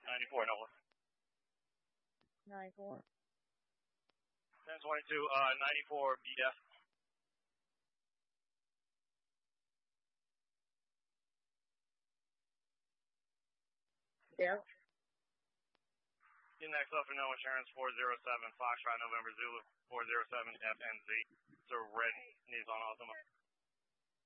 94, Noah. 94. 1022, 94, BF. Yeah. Get next up for no insurance, 407, Foxtrot, November Zulu, 407, FNZ. It's a red Nissan Altima.